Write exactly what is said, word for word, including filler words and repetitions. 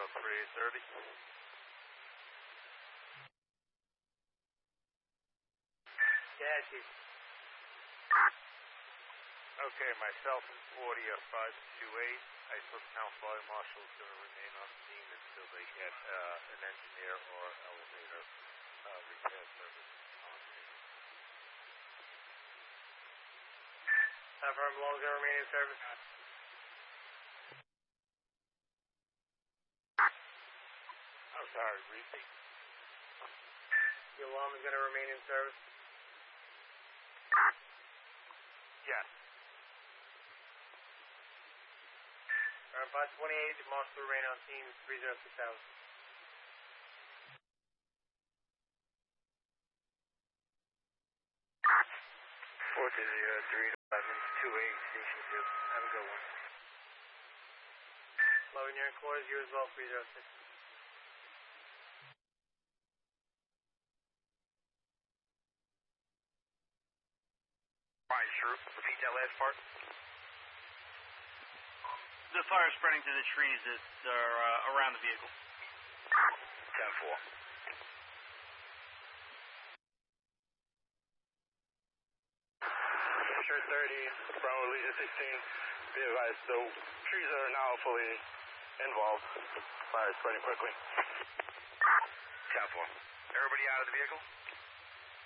three thirty. Yeah, Chief. Okay, myself and forty are five two eight. I took Town Fire Marshal is going to remain on scene until they get uh, an engineer or elevator uh, repair service on scene. Town Fire Marshal is going to remain in service. I'm sorry, repeat. The alarm is going to remain in service. Yes. Around five twenty-eight, the Marshal will remain on scene, three zero six hours. four two zero three two eight, Station two. Have a good one. Logan, you're in quarters, you as well, three zero six. Fine, sure. Repeat that last part. The fire is spreading to the trees that are uh, around the vehicle. ten four. Sure thirty, Bravo Legion sixteen. Be advised, the trees are now fully involved. Fire is spreading quickly. ten four. Everybody out of the vehicle?